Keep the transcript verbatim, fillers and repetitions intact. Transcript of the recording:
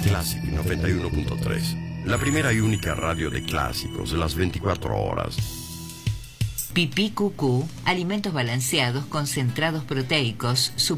Classic noventa y uno punto tres. La primera y única radio de clásicos de las veinticuatro horas. Pipí Cucú, alimentos balanceados, concentrados proteicos,